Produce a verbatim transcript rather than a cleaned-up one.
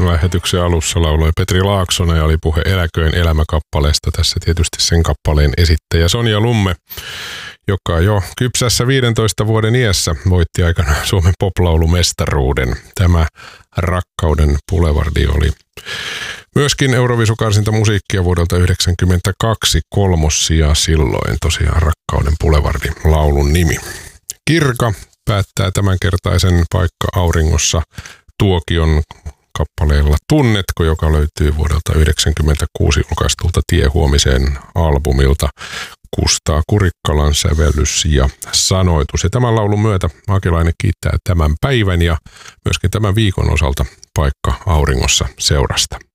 lähetyksen alussa lauloi Petri Laaksonen ja oli puhe Eläköön elämäkappaleesta. Tässä tietysti sen kappaleen esittäjä Sonja Lumme, joka jo kypsässä viidentoista vuoden iässä voitti aikana Suomen poplaulumestaruuden. Tämä Rakkauden Pulevardi oli myöskin Euroviisukarsinta musiikkia vuodelta yhdeksänkymmentäkaksi kolmossija silloin, tosiaan Rakkauden Pulevardi laulun nimi. Kirka päättää tämänkertaisen Paikka auringossa tuokion kappaleella Tunnetko, joka löytyy vuodelta yhdeksänkymmentäkuusi julkaistulta Tie huomiseen albumilta. Kustaa Kurikkalan sävellys ja sanoitus. Ja tämän laulun myötä Akelainen kiittää tämän päivän ja myöskin tämän viikon osalta Paikka auringossa seurasta.